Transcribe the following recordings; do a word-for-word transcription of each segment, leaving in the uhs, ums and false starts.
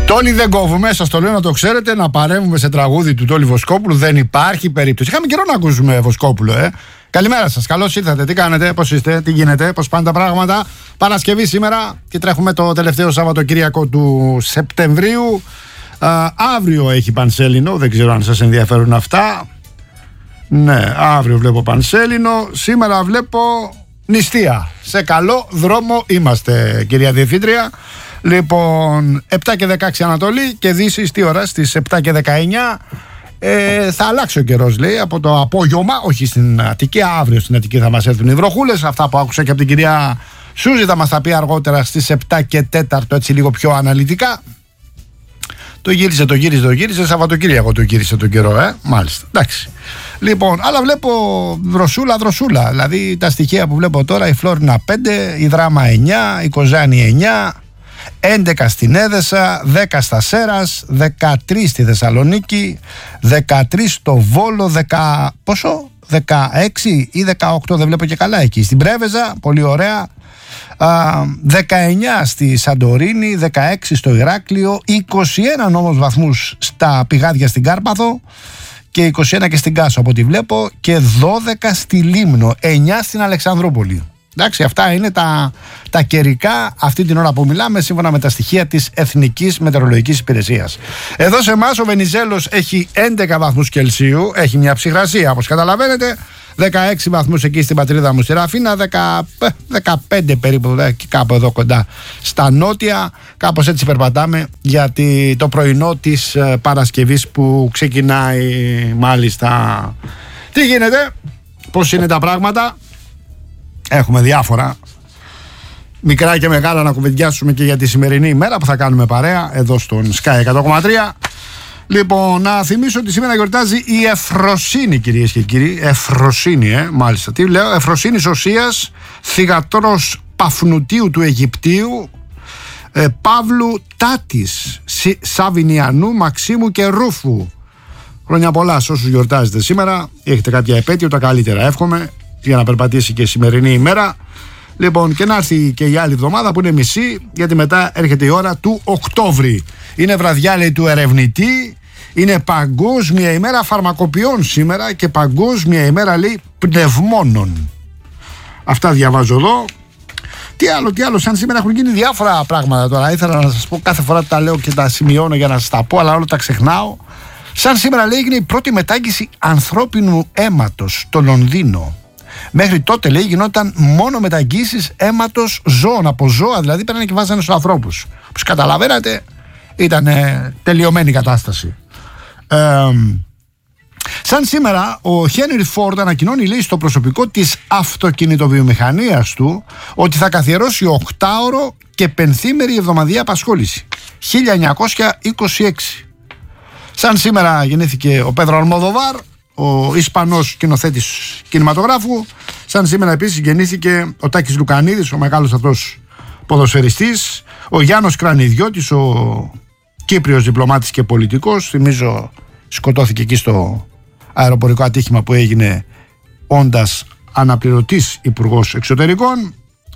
Τόλι δεν κόβουμε, σας το λέω να το ξέρετε, να παρέμβουμε σε τραγούδι του Τόλι Βοσκόπουλου. Δεν υπάρχει περίπτωση. Είχαμε καιρό να ακούσουμε Βοσκόπουλο, ε. Καλημέρα σας, καλώς ήρθατε. Τι κάνετε, πώς είστε, τι γίνεται, πώς πάνε τα πράγματα. Παρασκευή σήμερα και τρέχουμε το τελευταίο Σαββατοκύριακο του Σεπτεμβρίου. Α, αύριο έχει Πανσέλινο, δεν ξέρω αν σας ενδιαφέρουν αυτά. Ναι, αύριο βλέπω Πανσέλινο. Σήμερα βλέπω νηστεία. Σε καλό δρόμο είμαστε, κυρία Διευθύντρια. Λοιπόν, επτά και δεκαέξι Ανατολή και Δύσης, τι ώρα, στις επτά και δεκαεννιά. Ε, θα αλλάξει ο καιρός, λέει, από το απόγευμα, όχι στην Αττική, αύριο στην Αττική θα μας έρθουν οι βροχούλες. Αυτά που άκουσα και από την κυρία Σούζη θα μας τα πει αργότερα στις επτά και τέσσερα, έτσι λίγο πιο αναλυτικά. Το γύρισε, το γύρισε, το γύρισε. Σαββατοκύριακο το γύρισε τον καιρό, ε. Μάλιστα. Εντάξει. Λοιπόν, αλλά βλέπω δροσούλα, δροσούλα. Δηλαδή τα στοιχεία που βλέπω τώρα, η Φλόρινα πέντε, η Δράμα εννιά, η Κοζάνη εννιά, έντεκα στην Έδεσα, δέκα στα Σέρας, δεκατρείς στη Θεσσαλονίκη, δεκατρείς στο Βόλο, δέκα, πόσο? δεκαέξι ή δεκαοκτώ, δεν βλέπω και καλά εκεί. Στην Πρέβεζα, πολύ ωραία. δεκαεννιά στη Σαντορίνη, δεκαέξι στο Ηράκλειο, είκοσι ένα όμως βαθμούς στα Πηγάδια στην Κάρπαθο και είκοσι ένα και στην Κάσο από ό,τι βλέπω και δώδεκα στη Λίμνο, εννιά στην Αλεξανδρούπολη. Εντάξει, αυτά είναι τα, τα καιρικά αυτή την ώρα που μιλάμε, σύμφωνα με τα στοιχεία της Εθνικής Μετεωρολογικής Υπηρεσίας. Εδώ σε εμάς ο Βενιζέλος έχει έντεκα βαθμούς Κελσίου, έχει μια ψυχρασία όπως καταλαβαίνετε, δεκαέξι βαθμούς εκεί στην πατρίδα μου στη Ραφίνα, δέκα, δεκαπέντε περίπου και κάπου εδώ κοντά στα νότια. Κάπως έτσι περπατάμε για το πρωινό της Παρασκευής που ξεκινάει μάλιστα. Τι γίνεται, πώς είναι τα πράγματα? Έχουμε διάφορα μικρά και μεγάλα να κουβεντιάσουμε και για τη σημερινή ημέρα που θα κάνουμε παρέα εδώ στον Sky εκατό κόμμα τρία. Λοιπόν, να θυμίσω ότι σήμερα γιορτάζει η Εφροσύνη, κυρίες και κύριοι. Εφροσύνη, ε, μάλιστα. Τι λέω, Εφροσύνης Οσίας, θυγατρός Παφνουτίου του Αιγυπτίου, ε, Παύλου Τάτης, Σαβινιανού, Μαξίμου και Ρούφου. Χρόνια πολλά σε όσους γιορτάζετε σήμερα. Έχετε κάποια επέτειο, τα καλύτερα εύχομαι, για να περπατήσει και η σημερινή ημέρα. Λοιπόν, και να έρθει και η άλλη εβδομάδα που είναι μισή, γιατί μετά έρχεται η ώρα του Οκτώβρη. Είναι βραδιά, λέει, του ερευνητή. Είναι παγκόσμια ημέρα φαρμακοποιών σήμερα και παγκόσμια ημέρα, λέει, πνευμόνων. Αυτά διαβάζω εδώ. Τι άλλο, τι άλλο, σαν σήμερα έχουν γίνει διάφορα πράγματα τώρα. Ήθελα να σας πω, κάθε φορά τα λέω και τα σημειώνω για να σας τα πω, αλλά όλα τα ξεχνάω. Σαν σήμερα, λέει, έγινε η πρώτη μετάγγιση ανθρώπινου αίματος στο Λονδίνο. Μέχρι τότε, λέει, γινόταν μόνο μεταγγίσεις αίματος ζώων, από ζώα δηλαδή, παίρνανε και βάζανε στους ανθρώπους. Όπως καταλαβαίνετε, ήταν ε, τελειωμένη η κατάσταση. Ε, σαν σήμερα, ο Χένρι Φόρντ ανακοινώνει, λέει, στο προσωπικό της αυτοκινητοβιομηχανίας του ότι θα καθιερώσει οκτάωρο και πενθήμερη εβδομαδιαία απασχόληση. χίλια εννιακόσια είκοσι έξι. Σαν σήμερα γεννήθηκε ο Πέδρο Αλμοδοβάρ, ο Ισπανός σκηνοθέτης κινηματογράφου. Σαν σήμερα επίσης γεννήθηκε ο Τάκης Λουκανίδης, ο μεγάλος αυτός ποδοσφαιριστής, ο Γιάννος Κρανιδιώτης, ο Κύπριος διπλωμάτης και πολιτικός. Θυμίζω σκοτώθηκε εκεί στο αεροπορικό ατύχημα που έγινε όντας αναπληρωτής υπουργός εξωτερικών.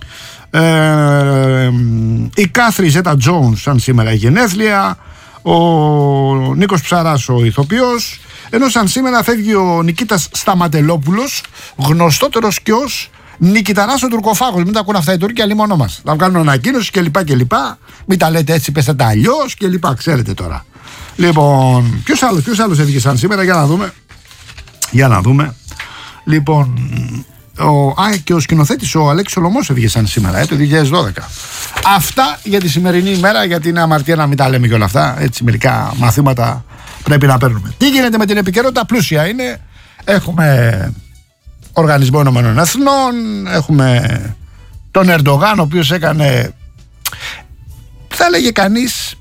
Ε, η Κάθρι Ζέτα Τζόουνς σαν σήμερα η γενέθλια, ο Νίκος Ψαράς ο ηθοποιός, ενώ σαν σήμερα φεύγει ο Νικήτας Σταματελόπουλος, γνωστότερος και ως Νικηταράς ο Τουρκοφάγος. Μην τα ακούνε αυτά οι Τούρκοι, αλλή μόνο μας. Θα βγάλουν ανακοίνωση κλπ. κλπ. Μην τα λέτε έτσι, πέστε τα αλλιώς κλπ. Ξέρετε τώρα. Λοιπόν, ποιος άλλος, ποιος άλλος έφυγε σαν σήμερα, για να δούμε. Για να δούμε. Λοιπόν, ο, α, και ο σκηνοθέτης ο Αλέξης Σολωμός έφυγε σαν σήμερα, ε, το δύο χιλιάδες δώδεκα. Αυτά για τη σημερινή ημέρα, γιατί είναι αμαρτία να μην τα λέμε και όλα αυτά. Έτσι, μερικά μαθήματα πρέπει να παίρνουμε. Τι γίνεται με την επικαιρότητα? Πλούσια είναι. Έχουμε Οργανισμό Ηνωμένων Εθνών, έχουμε τον Ερντογάν, ο οποίος έκανε, θα λέγε κανείς,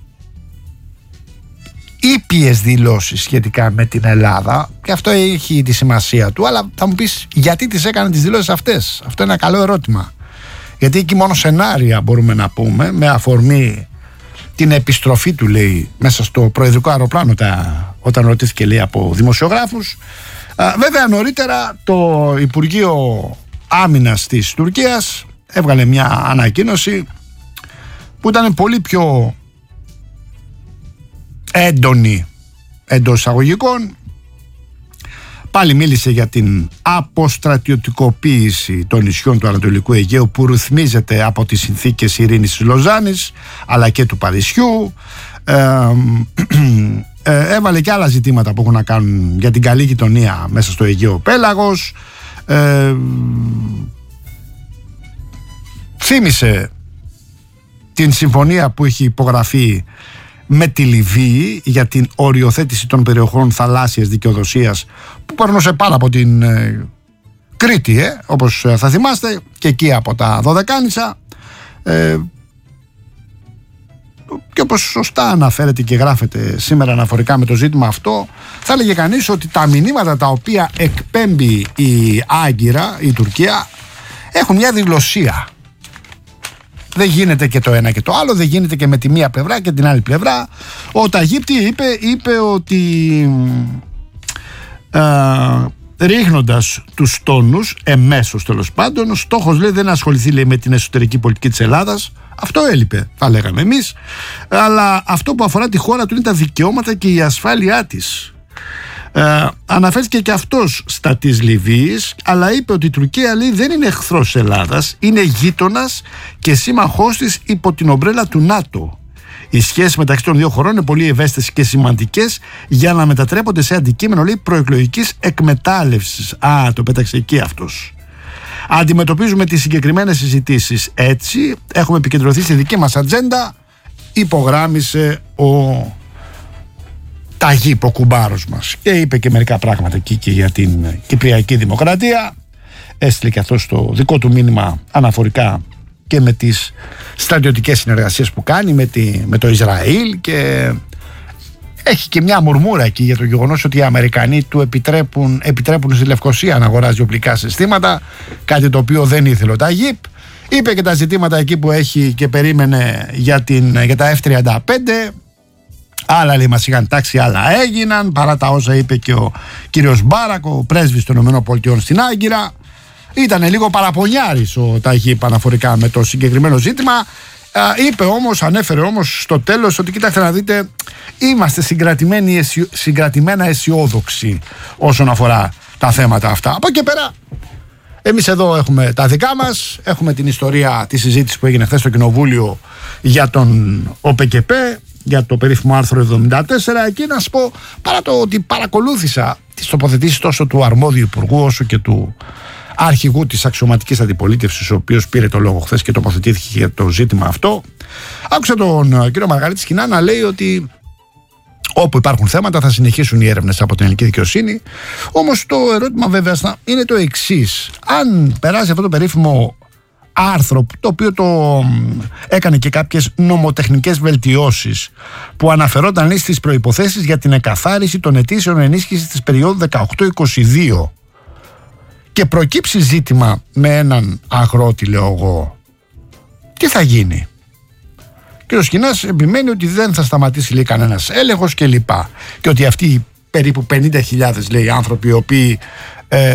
ήπιες δηλώσεις σχετικά με την Ελλάδα, και αυτό έχει τη σημασία του. Αλλά θα μου πεις, γιατί τις έκανε τις δηλώσεις αυτές? Αυτό είναι ένα καλό ερώτημα. Γιατί εκεί μόνο σενάρια μπορούμε να πούμε, με αφορμή την επιστροφή του, λέει, μέσα στο προεδρικό αεροπλάνο τα, όταν ρωτήθηκε, λέει, από δημοσιογράφους. Α, βέβαια νωρίτερα το Υπουργείο Άμυνας της Τουρκίας έβγαλε μια ανακοίνωση που ήταν πολύ πιο έντονη εντός εισαγωγικών. Πάλι μίλησε για την αποστρατιωτικοποίηση των νησιών του Ανατολικού Αιγαίου που ρυθμίζεται από τις συνθήκες ειρήνης της Λοζάνης αλλά και του Παρισιού. Ε, ε, έβαλε και άλλα ζητήματα που έχουν να κάνουν για την καλή γειτονία μέσα στο Αιγαίο Πέλαγος. Ε, θύμισε την συμφωνία που έχει υπογραφεί με τη Λιβύη για την οριοθέτηση των περιοχών θαλάσσιας δικαιοδοσίας που περνούσε πάρα από την ε, Κρήτη, ε, όπως θα θυμάστε, και εκεί από τα Δωδεκάνησα. Ε, και όπως σωστά αναφέρεται και γράφεται σήμερα αναφορικά με το ζήτημα αυτό, θα έλεγε κανείς ότι τα μηνύματα τα οποία εκπέμπει η Άγκυρα, η Τουρκία, έχουν μια διγλωσσία. Δεν γίνεται και το ένα και το άλλο, δεν γίνεται και με τη μία πλευρά και την άλλη πλευρά. Ο Ταγίπτη είπε, είπε ότι ε, ρίχνοντας τους τόνους εμέσως τέλος πάντων, ο στόχος λέει δεν ασχοληθεί λέει, με την εσωτερική πολιτική της Ελλάδας. Αυτό έλειπε, θα λέγαμε εμείς. Αλλά αυτό που αφορά τη χώρα του είναι τα δικαιώματα και η ασφάλειά της. Ε, αναφέρθηκε και αυτός στα της Λιβύης, αλλά είπε ότι η Τουρκία λέει, δεν είναι εχθρός Ελλάδας, είναι γείτονας και σύμμαχός της υπό την ομπρέλα του ΝΑΤΟ. Οι σχέσεις μεταξύ των δύο χωρών είναι πολύ ευαίσθητες και σημαντικές για να μετατρέπονται σε αντικείμενο λέει, προεκλογικής εκμετάλλευσης. Α, το πέταξε εκεί αυτός. Αντιμετωπίζουμε τις συγκεκριμένες συζητήσεις έτσι, έχουμε επικεντρωθεί στη δική μας ατζέντα, υπογράμμισε ο Ταγίπ, ο κουμπάρος μας, και είπε και μερικά πράγματα εκεί και για την Κυπριακή Δημοκρατία. Έστειλε και αυτό το δικό του μήνυμα αναφορικά και με τις στρατιωτικές συνεργασίες που κάνει με, τη, με το Ισραήλ, και έχει και μια μουρμούρα εκεί για το γεγονός ότι οι Αμερικανοί του επιτρέπουν, επιτρέπουν στη Λευκοσία να αγοράζει οπλικά συστήματα, κάτι το οποίο δεν ήθελε ο Ταγίπ. Είπε και τα ζητήματα εκεί που έχει και περίμενε για, την, για τα εφ τριάντα πέντε. Άλλα λέει μας είχαν τάξει, άλλα έγιναν, παρά τα όσα είπε και ο κύριος Μπάρακ, ο πρέσβης των ΗΠΑ στην Άγκυρα. Ήταν λίγο παραπονιάρης ο Ταγίπ αναφορικά με το συγκεκριμένο ζήτημα. Είπε όμως, ανέφερε όμως στο τέλος ότι κοιτάξτε να δείτε, είμαστε συγκρατημένοι, συγκρατημένα αισιόδοξοι όσον αφορά τα θέματα αυτά. Από εκεί πέρα εμείς εδώ έχουμε τα δικά μας, έχουμε την ιστορία της συζήτησης που έγινε χθες στο Κοινοβούλιο για τον ΟΠΚΠ, για το περίφημο άρθρο εβδομήντα τέσσερα. Εκεί να σου πω, παρά το ότι παρακολούθησα τις τοποθετήσεις τόσο του αρμόδιου υπουργού όσο και του αρχηγού της αξιωματικής αντιπολίτευσης, ο οποίος πήρε το λόγο χθες και τοποθετήθηκε για το ζήτημα αυτό, άκουσα τον κύριο Μαργαρίτη Σκινά να λέει ότι όπου υπάρχουν θέματα θα συνεχίσουν οι έρευνες από την ελληνική δικαιοσύνη. Όμως το ερώτημα βέβαια είναι το εξής: αν περάσει αυτό το περίφημο άρθρο, το οποίο το έκανε και κάποιες νομοτεχνικές βελτιώσεις που αναφερόταν στις προϋποθέσεις για την εκαθάριση των αιτήσεων ενίσχυσης της περίοδου δεκαοκτώ είκοσι δύο, και προκύψει ζήτημα με έναν αγρότη, λέω εγώ, τι θα γίνει? Και ο Σκινάς επιμένει ότι δεν θα σταματήσει λέει κανένας έλεγχος και λοιπά, και ότι αυτοί οι περίπου πενήντα χιλιάδες λέει άνθρωποι οι οποίοι ε,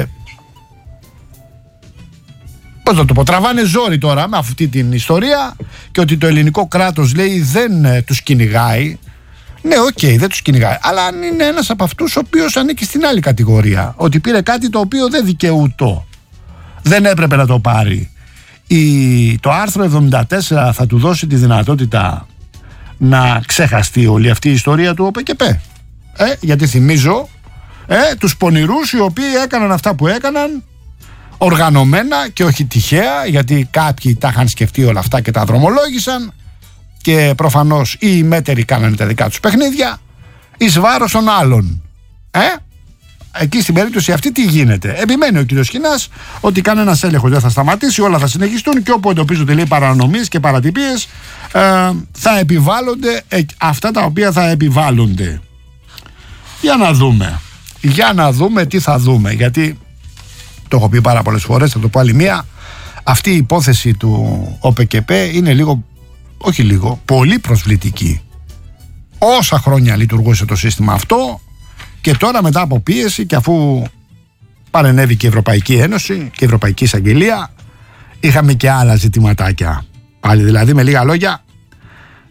πώς να το πω, τραβάνε ζόρι τώρα με αυτή την ιστορία, και ότι το ελληνικό κράτος λέει δεν ε, τους κυνηγάει. Ναι, οκ, okay, δεν τους κυνηγάει, αλλά αν είναι ένας από αυτούς ο οποίος ανήκει στην άλλη κατηγορία, ότι πήρε κάτι το οποίο δεν δικαιούτο, δεν έπρεπε να το πάρει, η, το άρθρο εβδομήντα τέσσερα θα του δώσει τη δυνατότητα να ξεχαστεί όλη αυτή η ιστορία του ΟΠΚΠ. Ε, γιατί θυμίζω ε, τους πονηρούς οι οποίοι έκαναν αυτά που έκαναν οργανωμένα και όχι τυχαία, γιατί κάποιοι τα είχαν σκεφτεί όλα αυτά και τα δρομολόγησαν, και προφανώς οι μέτεροι κάνανε τα δικά τους παιχνίδια εις βάρος των άλλων. Ε? Εκεί στην περίπτωση αυτή τι γίνεται? Επιμένει ο κ. Σκινάς ότι κανένας έλεγχος δεν θα σταματήσει, όλα θα συνεχιστούν, και όπου εντοπίζονται λέει παρανομίες και παρατυπίες ε, θα επιβάλλονται ε, αυτά τα οποία θα επιβάλλονται. Για να δούμε. Για να δούμε τι θα δούμε, γιατί το έχω πει πάρα πολλές φορές, θα το πω άλλη μία, αυτή η υπόθεση του ΟΠΚΠ είναι λίγο, όχι λίγο, πολύ προσβλητική. Όσα χρόνια λειτουργούσε το σύστημα αυτό, και τώρα μετά από πίεση, και αφού παρενέβη και η Ευρωπαϊκή Ένωση και η Ευρωπαϊκή Εισαγγελία, είχαμε και άλλα ζητηματάκια. Πάλι δηλαδή, με λίγα λόγια,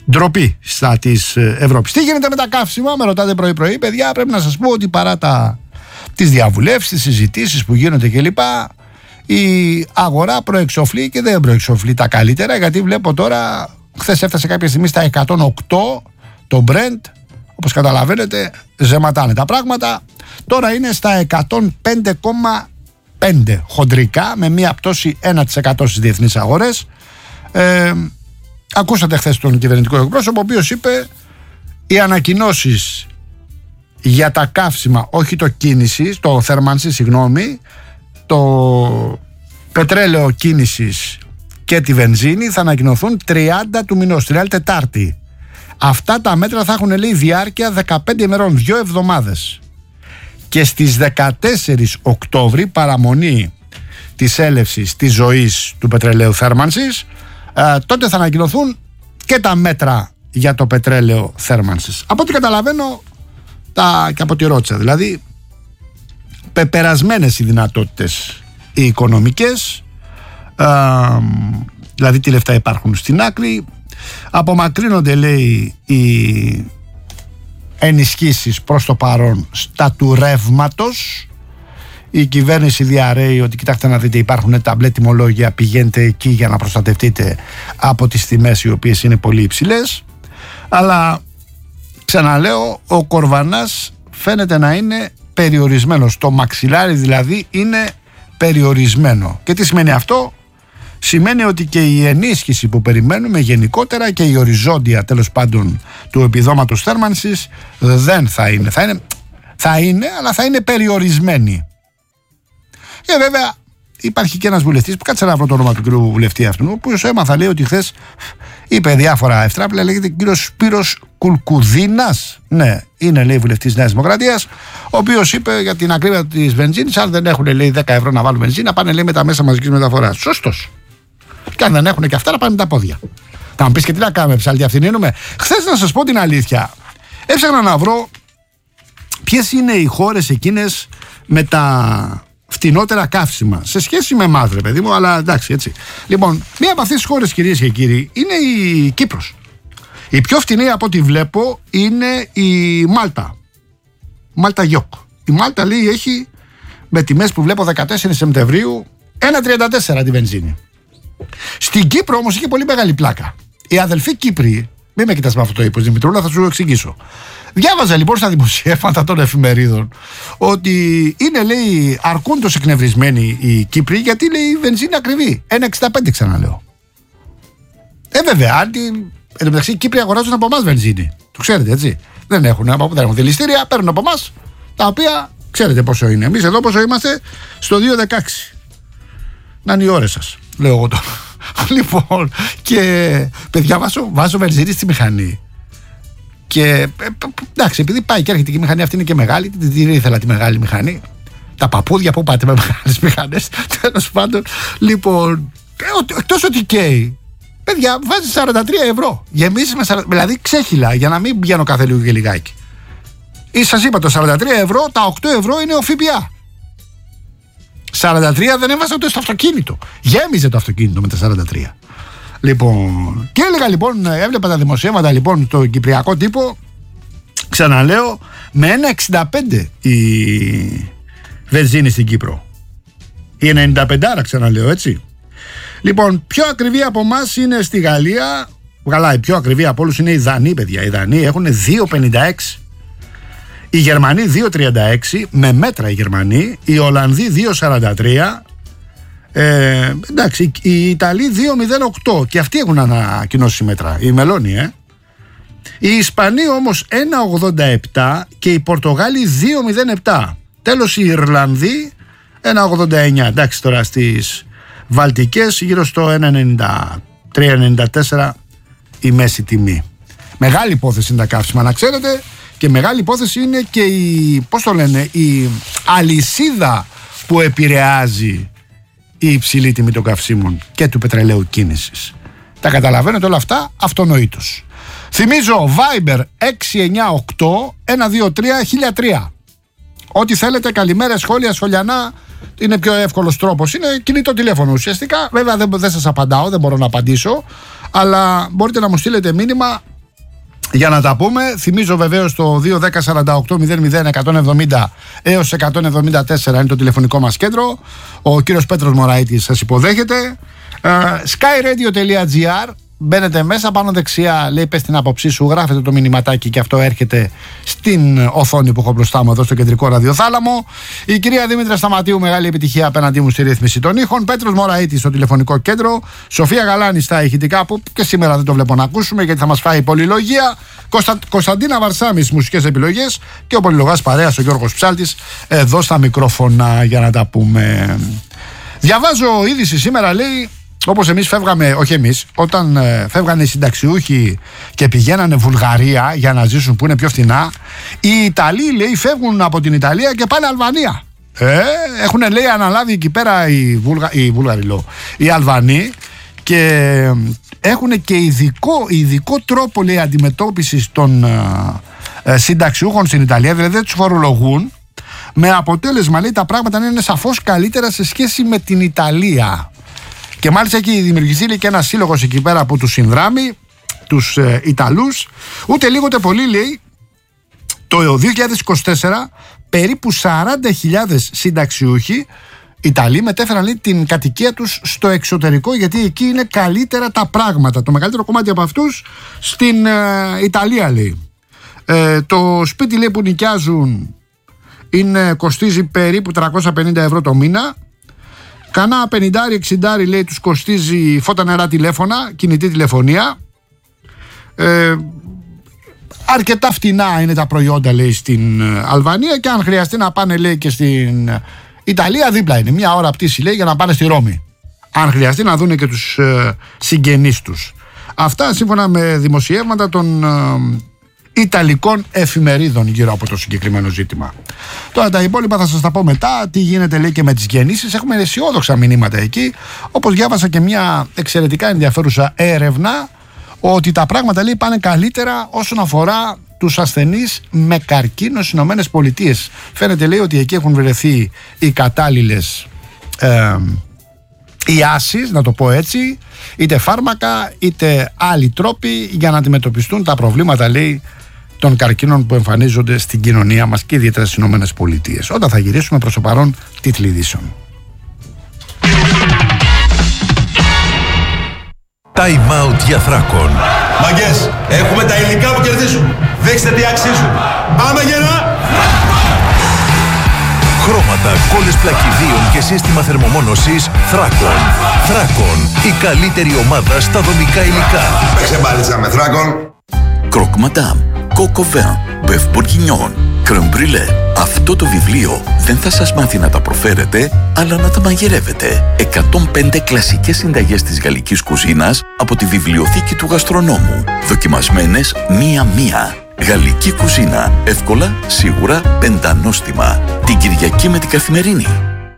ντροπή στα της Ευρώπης. Τι γίνεται με τα καύσιμα, με ρωτάτε πρωί-πρωί, παιδιά. Πρέπει να σας πω ότι παρά τα, τις διαβουλεύσεις, τις συζητήσεις που γίνονται κλπ., η αγορά προεξοφλεί και δεν προεξοφλεί τα καλύτερα, γιατί βλέπω τώρα, χθες έφτασε κάποια στιγμή στα εκατόν οκτώ το Brent, όπως καταλαβαίνετε ζεματάνε τα πράγματα. Τώρα είναι στα εκατόν πέντε κόμμα πέντε χοντρικά, με μία πτώση ένα τοις εκατό στις διεθνείς αγορές. ε, Ακούσατε χθες τον κυβερνητικό εκπρόσωπο, ο οποίος είπε οι ανακοινώσεις για τα καύσιμα, όχι το κίνησης, το θέρμανσης, συγγνώμη, το πετρέλαιο κίνησης και τη βενζίνη θα ανακοινωθούν τριάντα του μηνός, τριάντα Τετάρτη. Αυτά τα μέτρα θα έχουν, λέει, διάρκεια δεκαπέντε ημερών, δύο εβδομάδες. Και στις δεκατέσσερις Οκτώβρη, παραμονή της έλευσης της ζωής του πετρελαίου θέρμανσης, ε, τότε θα ανακοινωθούν και τα μέτρα για το πετρέλαιο θέρμανσης. Από ό,τι καταλαβαίνω τα, και από ό,τι ρώτησα, δηλαδή πεπερασμένες οι δυνατότητες οι οικονομικές, ε, δηλαδή τι λεφτά υπάρχουν στην άκρη, απομακρύνονται, λέει, οι ενισχύσεις προς το παρόν στα του ρεύματος. Η κυβέρνηση διαρρέει ότι κοιτάξτε να δείτε, υπάρχουν ταμπλέ τιμολόγια, πηγαίνετε εκεί για να προστατευτείτε από τις τιμές οι οποίες είναι πολύ υψηλές. Αλλά ξαναλέω, ο κορβανάς φαίνεται να είναι περιορισμένος, το μαξιλάρι δηλαδή είναι περιορισμένο. Και τι σημαίνει αυτό? Σημαίνει ότι και η ενίσχυση που περιμένουμε γενικότερα και η οριζόντια, τέλος πάντων, του επιδόματος θέρμανσης δεν θα είναι. Θα είναι, θα είναι αλλά θα είναι περιορισμένη. Και βέβαια υπάρχει και ένας βουλευτής που κάτσε να βρω το όνομα του κύριου βουλευτή αυτού, ο οποίος έμαθα, λέει, ότι χθες είπε διάφορα ευτράπλα, λέγεται κύριος Σπύρος Κουλκουδίνας. Ναι, είναι, λέει, βουλευτής Νέας Δημοκρατίας, ο οποίος είπε για την ακρίβεια της βενζίνης, αν δεν έχουν, λέει, δέκα ευρώ να βάλουν βενζίνα, πάνε, λέει, με τα μέσα μαζικής μεταφοράς. Σωστός. Και αν δεν έχουν και αυτά, να πάνε με τα πόδια. Θα μου πεις και τι να κάνουμε, ψαλτιαφθηνίνουμε. Χθες, να σας πω την αλήθεια, έψαχνα να βρω ποιες είναι οι χώρες εκείνες με τα φτηνότερα καύσιμα σε σχέση με εμάς, ρε παιδί μου, αλλά εντάξει, έτσι. Λοιπόν, μία από αυτές τις χώρες, κυρίες και κύριοι, είναι η Κύπρος. Η πιο φτηνή από ό,τι βλέπω είναι η Μάλτα. Μάλτα Γιόκ. Η Μάλτα, λέει, έχει με τιμές που βλέπω δεκατέσσερις Σεπτεμβρίου ένα τριάντα τέσσερα τη βενζίνη. Στην Κύπρο όμως είχε πολύ μεγάλη πλάκα. Οι αδελφοί Κύπροι, μην με κοιτάς με αυτό το είπος, Δημητρούλα, θα σου εξηγήσω. Διάβαζα λοιπόν στα δημοσιεύματα των εφημερίδων ότι είναι, λέει, αρκούντος εκνευρισμένοι οι Κύπροι, γιατί, λέει, η βενζίνη ακριβή. ένα εξήντα πέντε, ξαναλέω. Ε, βέβαια, αν την... εν τω μεταξύ οι Κύπροι αγοράζουν από εμάς βενζίνη. Το ξέρετε, έτσι. Δεν έχουν, δεν έχουν δηληστήρια, παίρνουν από εμάς, τα οποία ξέρετε πόσο είναι. Εμείς εδώ πόσο είμαστε? Στο δύο δεκαέξι. Να είναι οι ώρες σας, λέω εγώ τώρα. Λοιπόν, και παιδιά, βάζω, βάζω βενζίνη στη μηχανή. Και εντάξει, επειδή πάει και έρχεται και η μηχανή αυτή είναι και μεγάλη, δεν ήθελα τη μεγάλη μηχανή. Τα παππούδια που πάτε με μεγάλες μηχανές, τέλος πάντων. Λοιπόν, εκτός ότι καίει, παιδιά, βάζει σαράντα τρία ευρώ. Γεμίζεις με σαράντα, δηλαδή ξέχυλα, για να μην πηγαίνω κάθε λίγο και λιγάκι. Ή σας είπα, το σαράντα τρία ευρώ, τα οκτώ ευρώ είναι ο ΦΠΑ. σαράντα τρία δεν έβαζα ούτε στο αυτοκίνητο. Γέμιζε το αυτοκίνητο με τα σαράντα τρία. Λοιπόν, και έλεγα λοιπόν, έβλεπα τα δημοσιεύματα λοιπόν στο κυπριακό τύπο, ξαναλέω, με ένα εξήντα πέντε η βενζίνη στην Κύπρο. Η ενενήντα πέντε, άρα ξαναλέω, έτσι. Λοιπόν, πιο ακριβή από εμάς είναι στη Γαλλία. Καλά, η πιο ακριβή από όλους είναι οι Δανείοι, παιδιά. Οι Δανείοι έχουν δύο πενήντα έξι. Οι Γερμανοί δύο τριάντα έξι, με μέτρα οι Γερμανοί. Οι Ολλανδοί δύο σαράντα τρία. Ε, εντάξει, οι Ιταλοί δύο μηδέν οκτώ και αυτοί έχουν ανακοινώσει μέτρα. Οι Μελώνοι, ε. Οι Ισπανοί όμως ένα ογδόντα επτά και οι Πορτογάλοι δύο μηδέν επτά. Τέλος οι Ιρλανδοί ένα ογδόντα εννιά. Εντάξει, τώρα στις Βαλτικές γύρω στο ένα ενενήντα τρία ενενήντα τέσσερα η μέση τιμή. Μεγάλη υπόθεση είναι τα καύσιμα, να ξέρετε, και μεγάλη υπόθεση είναι και η, πώς το λένε, η αλυσίδα που επηρεάζει η υψηλή τιμή των καυσίμων και του πετρελαίου κίνησης. Τα καταλαβαίνετε όλα αυτά αυτονοήτως. Θυμίζω Viber έξι εννιά οκτώ ένα δύο τρία χίλια τρία. Ό,τι θέλετε, καλημέρα, σχόλια, σχολιανά, είναι πιο εύκολος τρόπος. Είναι κινητό τηλέφωνο ουσιαστικά. Βέβαια δεν, δεν σας απαντάω, δεν μπορώ να απαντήσω, αλλά μπορείτε να μου στείλετε μήνυμα Για να τα πούμε, θυμίζω βεβαίως το δύο ένα μηδέν σαράντα οκτώ μηδέν μηδέν εκατόν εβδομήντα έως εκατόν εβδομήντα τέσσερα είναι το τηλεφωνικό μας κέντρο. Ο κύριος Πέτρος Μωραΐτης σας υποδέχεται. skyradio.gr. Μπαίνετε μέσα, πάνω δεξιά λέει πες την άποψή σου, γράφετε το μηνυματάκι και αυτό έρχεται στην οθόνη που έχω μπροστά μου εδώ στο κεντρικό ραδιοθάλαμο. Η κυρία Δήμητρα Σταματίου, μεγάλη επιτυχία απέναντί μου στη ρύθμιση των ήχων. Πέτρος Μωραΐτης στο τηλεφωνικό κέντρο. Σοφία Γαλάνη στα ηχητικά που και σήμερα δεν το βλέπω να ακούσουμε γιατί θα μας φάει πολυλογία. Κωνστα... Κωνσταντίνα Βαρσάμι στις μουσικές επιλογές και ο πολυλογάς παρέας ο Γιώργος Ψάλτης εδώ στα μικρόφωνα για να τα πούμε. Διαβάζω είδηση σήμερα, λέει. Όπως εμείς φεύγαμε, όχι εμείς, όταν ε, φεύγανε οι συνταξιούχοι και πηγαίνανε Βουλγαρία για να ζήσουν που είναι πιο φθηνά, οι Ιταλοί, λέει, φεύγουν από την Ιταλία και πάνε Αλβανία. Ε, έχουν, λέει, αναλάβει εκεί πέρα οι, Βουλγα, οι Βουλγαροί, λέω, οι Αλβανοί και έχουν και ειδικό, ειδικό τρόπο, λέει, αντιμετώπισης των ε, ε, συνταξιούχων στην Ιταλία, δηλαδή δεν τους φορολογούν, με αποτέλεσμα, λέει, τα πράγματα να είναι σαφώς καλύτερα σε σχέση με την Ιταλία. Και μάλιστα έχει δημιουργηθεί, λέει, και ένα σύλλογος εκεί πέρα που τους συνδράμει, τους ε, Ιταλούς. Ούτε λίγο ούτε πολύ, λέει, το δύο χιλιάδες είκοσι τέσσερα περίπου σαράντα χιλιάδες συνταξιούχοι Ιταλοί μετέφεραν, λέει, την κατοικία τους στο εξωτερικό γιατί εκεί είναι καλύτερα τα πράγματα. Το μεγαλύτερο κομμάτι από αυτούς στην ε, Ιταλία, λέει. Ε, το σπίτι, λέει, που νοικιάζουν είναι, κοστίζει περίπου τριακόσια πενήντα ευρώ το μήνα. Κανά πενήντα εξήντα, λέει, τους κοστίζει φώτα, νερά, τηλέφωνα, κινητή τηλεφωνία. Ε, αρκετά φτηνά είναι τα προϊόντα, λέει, στην Αλβανία και αν χρειαστεί να πάνε, λέει, και στην Ιταλία δίπλα είναι. Μια ώρα πτήση, λέει, για να πάνε στη Ρώμη. Αν χρειαστεί να δουν και τους ε, συγγενείς τους. Αυτά σύμφωνα με δημοσιεύματα των ε, Ιταλικών εφημερίδων γύρω από το συγκεκριμένο ζήτημα. Τώρα τα υπόλοιπα θα σας τα πω μετά. Τι γίνεται, λέει, και με τις γεννήσεις. Έχουμε αισιόδοξα μηνύματα εκεί. Όπως διάβασα και μια εξαιρετικά ενδιαφέρουσα έρευνα ότι τα πράγματα, λέει, πάνε καλύτερα όσον αφορά τους ασθενείς με καρκίνο στις Ηνωμένες Πολιτείες. Φαίνεται, λέει, ότι εκεί έχουν βρεθεί οι κατάλληλες ε, ιάσεις, να το πω έτσι, είτε φάρμακα είτε άλλοι τρόποι για να αντιμετωπιστούν τα προβλήματα, λέει, των καρκίνων που εμφανίζονται στην κοινωνία μας και ιδιαίτερα στις Ηνωμένες Πολιτείες. Όταν θα γυρίσουμε, προς το παρόν, τίτλοι ειδήσεων. Time out για Θράκον. Μαγκές, έχουμε τα υλικά που κερδίζουν. Δείξτε τι αξίζουν. Πάμε γερά! Χρώματα, κόλλες πλακιδίων και σύστημα θερμομόνωσης Θράκον. Θράκον, η καλύτερη ομάδα στα δομικά υλικά. Παίξε μπάλιτσα με Θράκον. Croque Madame, Coco Vin, Bœuf Bourguignon, Crème Brûlée. Αυτό το βιβλίο δεν θα σας μάθει να τα προφέρετε, αλλά να τα μαγειρεύετε. εκατόν πέντε κλασικές συνταγές της γαλλικής κουζίνας από τη βιβλιοθήκη του γαστρονόμου. Δοκιμασμένες μία-μία. Γαλλική κουζίνα. Εύκολα, σίγουρα, πεντανόστιμα. Την Κυριακή με την Καθημερινή.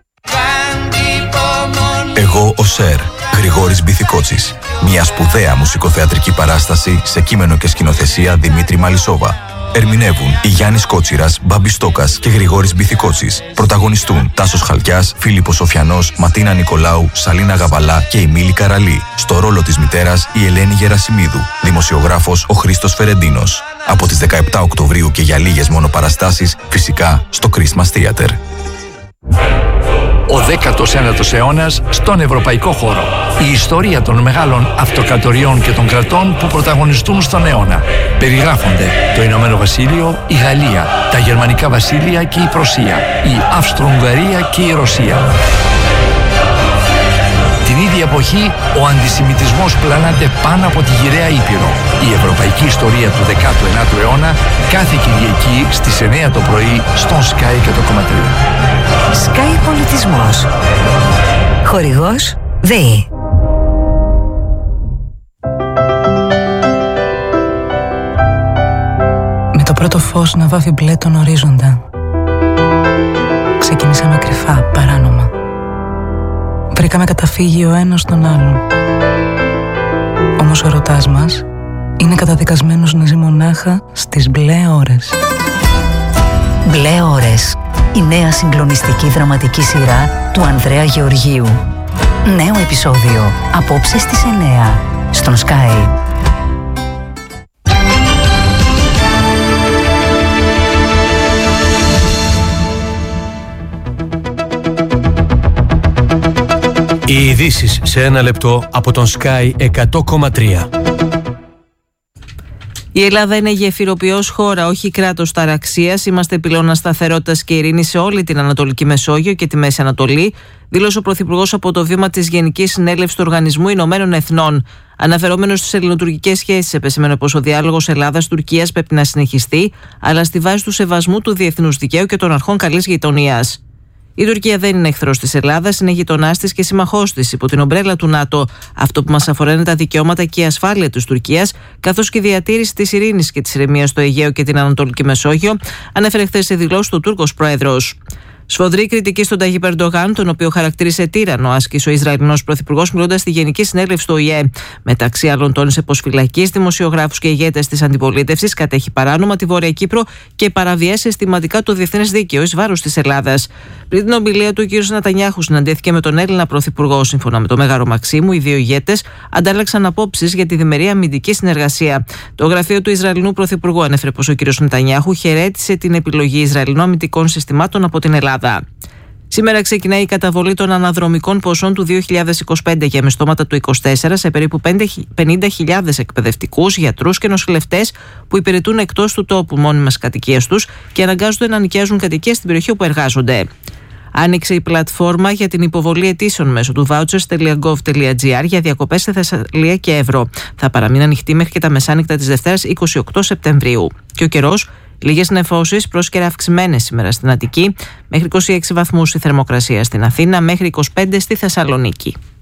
Εγώ ο Σερ, Γρηγόρης Μπιθικότσης. Μια σπουδαία μουσικοθεατρική παράσταση σε κείμενο και σκηνοθεσία Δημήτρη Μαλισσόβα. Ερμηνεύουν η Γιάννης Κότσιρας, Μπάμπης Στόκας και Γρηγόρης Μπιθικότσης. Πρωταγωνιστούν Τάσος Χαλκιάς, Φίλιππος Σοφιανός, Ματίνα Νικολάου, Σαλίνα Γαβαλά και η Μίλη Καραλή. Στο ρόλο της μητέρας η Ελένη Γερασιμίδου. Δημοσιογράφος ο Χρήστος Φερεντίνος. Από τις δεκαεπτά Οκτωβρίου και για λίγες μόνο παραστάσεις, φυσικά στο Christmas Theater. Ο δέκατος ένατος αιώνας στον ευρωπαϊκό χώρο. Η ιστορία των μεγάλων αυτοκρατοριών και των κρατών που πρωταγωνιστούν στον αιώνα. Περιγράφονται το Ηνωμένο Βασίλειο, η Γαλλία, τα Γερμανικά Βασίλεια και η Πρωσία, η Αυστρο-Ουγγαρία και η Ρωσία. Την ίδια εποχή, ο αντισημιτισμός πλανάται πάνω από τη γυραιά Ήπειρο. Η ευρωπαϊκή ιστορία του δέκατου ένατου αιώνα κάθε Κυριακή στις εννιά το πρωί στον Sky και το κομματρία. Sky Πολιτισμός. Χορηγός ΔΕΗ. Με το πρώτο φως να βάφει μπλε τον ορίζοντα, ξεκινήσαμε κρυφά, παράνομα. Βρήκαμε καταφύγει ο ένας τον άλλον. Όμως ο ερωτάς μας είναι καταδικασμένος να ζει μονάχα στις μπλε ώρες. Μπλε ώρες. Η νέα συγκλονιστική δραματική σειρά του Ανδρέα Γεωργίου. Νέο επεισόδιο απόψε στις εννιά στον Sky. Οι ειδήσεις σε ένα λεπτό από τον Sky εκατό κόμμα τρία. Η Ελλάδα είναι γεφυροποιός χώρα, όχι κράτος ταραξίας. Είμαστε πυλώνας σταθερότητας και ειρήνης σε όλη την Ανατολική Μεσόγειο και τη Μέση Ανατολή, δήλωσε ο Πρωθυπουργός από το βήμα της Γενικής Συνέλευσης του Οργανισμού Ηνωμένων Εθνών. Αναφερόμενος στις ελληνοτουρκικές σχέσεις, επεσήμενε πως ο διάλογος Ελλάδας-Τουρκίας πρέπει να συνεχιστεί, αλλά στη βάση του σεβασμού του διεθνούς δικαίου και των αρχών καλής γειτονίας. Η Τουρκία δεν είναι εχθρός της Ελλάδας, είναι γειτονάς της και σύμμαχός της υπό την ομπρέλα του ΝΑΤΟ. Αυτό που μας αφορά είναι τα δικαιώματα και η ασφάλεια της Τουρκίας, καθώς και η διατήρηση της ειρήνης και της ηρεμίας στο Αιγαίο και την Ανατολική Μεσόγειο, ανέφερε χθες σε δηλώσεις του Τούρκος Πρόεδρος. Σφοδρή κριτική στον Ταγίπ Ερντογάν, τον οποίο χαρακτήρισε τύρανο, άσκησε ο Ισραηλινός Πρωθυπουργός μιλώντας στη Γενική Συνέλευση του Ο Η Ε. Μεταξύ άλλων, τόνισε πως φυλακίζει δημοσιογράφους και ηγέτες της αντιπολίτευσης, κατέχει παράνομα τη Βόρεια Κύπρο και παραβιάζει συστηματικά το διεθνές δίκαιο εις βάρος της Ελλάδας. Πριν την ομιλία του, ο κ. Νετανιάχου συναντήθηκε με τον Έλληνα Πρωθυπουργό. Σύμφωνα με το Μέγαρο Μαξίμου, οι δύο ηγέτες αντάλλαξαν απόψεις για τη διμερή αμυντική συνεργασία. Το γραφείο του Ισραηλινού Πρωθυπουργού ανέφερε πως ο κ. Νετανιάχου χαιρέτησε την επιλογή Ισραηλινών αμυντικών συστημάτων από την Ελλάδα. Σήμερα ξεκινάει η καταβολή των αναδρομικών ποσών του δύο χιλιάδες είκοσι πέντε για μισθώματα του είκοσι τέσσερα σε περίπου πενήντα χιλιάδες εκπαιδευτικούς, γιατρούς και νοσηλευτές που υπηρετούν εκτός του τόπου μόνιμας κατοικίας τους και αναγκάζονται να νοικιάζουν κατοικίες στην περιοχή όπου εργάζονται. Άνοιξε η πλατφόρμα για την υποβολή αιτήσεων μέσω του vouchers τελεία gov τελεία gr για διακοπές σε Θεσσαλία και Εύρο. Θα παραμείνει ανοιχτή μέχρι και τα μεσάνυχτα της Δευτέρας είκοσι οκτώ Σεπτεμβρίου. Και ο καιρός, λίγες νεφώσεις, πρόσκαιρα αυξημένες σήμερα στην Αττική, μέχρι είκοσι έξι βαθμούς η θερμοκρασία στην Αθήνα, μέχρι είκοσι πέντε στη Θεσσαλονίκη.